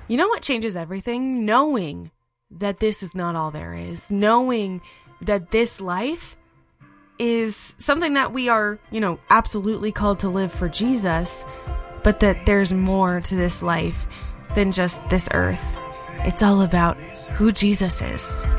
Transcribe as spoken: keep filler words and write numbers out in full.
You know what changes everything? Knowing that this is not all there is. Knowing that this life is something that we are, you know, absolutely called to live for Jesus, but that there's more to this life than just this earth. It's all about who Jesus is.